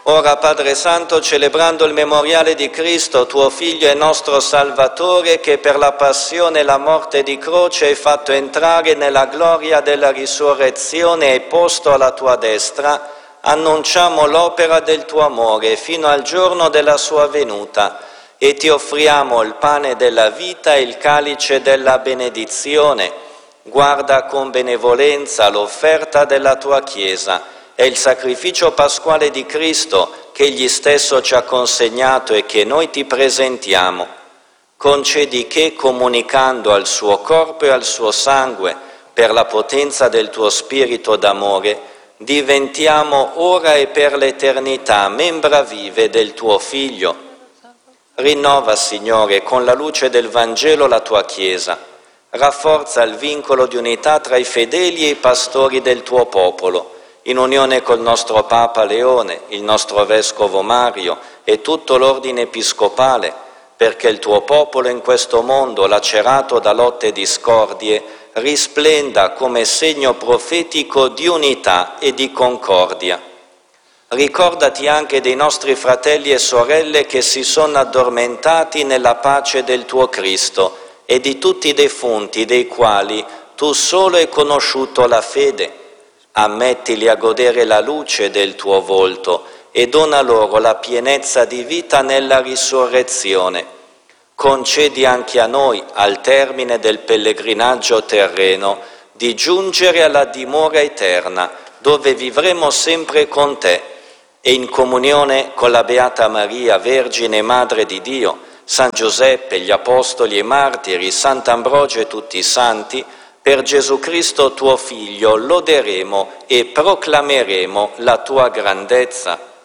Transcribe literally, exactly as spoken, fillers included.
Ora, Padre Santo, celebrando il memoriale di Cristo, tuo Figlio e nostro Salvatore, che per la passione e la morte di croce hai fatto entrare nella gloria della risurrezione e posto alla tua destra, annunciamo l'opera del tuo amore fino al giorno della sua venuta e ti offriamo il pane della vita e il calice della benedizione. Guarda con benevolenza l'offerta della tua Chiesa e il sacrificio pasquale di Cristo che Egli stesso ci ha consegnato e che noi ti presentiamo. Concedi che, comunicando al suo corpo e al suo sangue, per la potenza del tuo Spirito d'amore, diventiamo ora e per l'eternità membra vive del tuo Figlio. Rinnova, Signore, con la luce del Vangelo la tua Chiesa. Rafforza il vincolo di unità tra i fedeli e i pastori del tuo popolo, in unione col nostro Papa Leone, il nostro Vescovo Mario e tutto l'ordine episcopale, perché il tuo popolo in questo mondo, lacerato da lotte e discordie, risplenda come segno profetico di unità e di concordia. Ricordati anche dei nostri fratelli e sorelle che si sono addormentati nella pace del tuo Cristo e di tutti i defunti dei quali tu solo hai conosciuto la fede. Ammettili a godere la luce del tuo volto e dona loro la pienezza di vita nella risurrezione. Concedi anche a noi, al termine del pellegrinaggio terreno, di giungere alla dimora eterna, dove vivremo sempre con te e in comunione con la Beata Maria, Vergine e Madre di Dio, San Giuseppe, gli Apostoli e Martiri, Sant'Ambrogio e tutti i Santi, per Gesù Cristo tuo Figlio loderemo e proclameremo la tua grandezza.